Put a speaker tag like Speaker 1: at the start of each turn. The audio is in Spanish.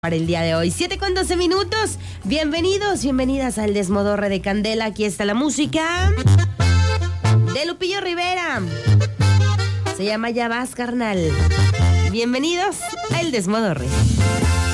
Speaker 1: Para el día de hoy, 7:12. Bienvenidos, bienvenidas al Desmodorre de Candela. Aquí está la música de Lupillo Rivera. Se llama Ya Vas, Carnal. Bienvenidos al Desmodorre.